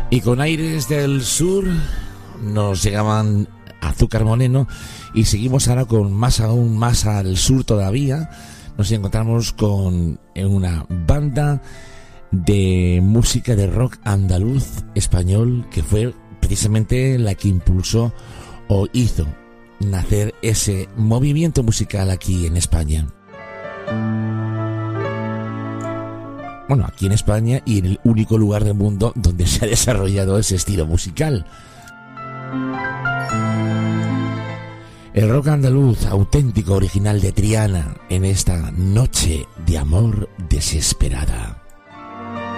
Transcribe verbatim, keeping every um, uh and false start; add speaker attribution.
Speaker 1: Y con aires del sur nos llegaban Azúcar Moreno y seguimos ahora con más aún más al sur todavía. Nos encontramos con una banda de música de rock andaluz español que fue precisamente la que impulsó o hizo nacer ese movimiento musical aquí en España. Bueno, aquí en España y en el único lugar del mundo donde se ha desarrollado ese estilo musical. El rock andaluz auténtico, original de Triana, en esta noche de amor desesperada.